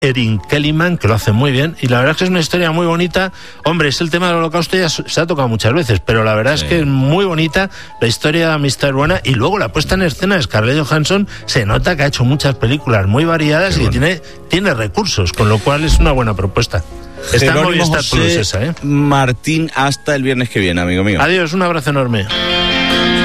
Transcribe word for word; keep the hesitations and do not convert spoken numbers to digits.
Erin Kellyman, que lo hace muy bien, y la verdad es que es una historia muy bonita. Hombre, es el tema del holocausto, ya se ha tocado muchas veces, pero la verdad sí. es que es muy bonita la historia de amistad buena, y luego la puesta en escena de Scarlett Johansson, se nota que ha hecho muchas películas muy variadas. Qué y bueno. que tiene, tiene recursos, con lo cual es una buena propuesta. Está en Movistar Plus esa, ¿eh? Martín, hasta el viernes que viene, amigo mío. Adiós, un abrazo enorme.